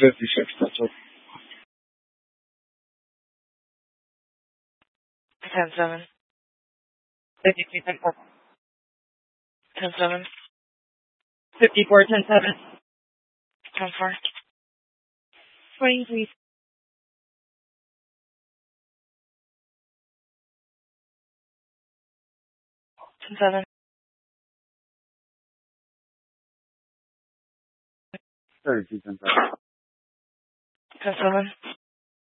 56, that's all. 10-7. 52, 10-4. 10-7. 54, 10-7. 10-4. 23. 10-7. 32, 10, 10-7.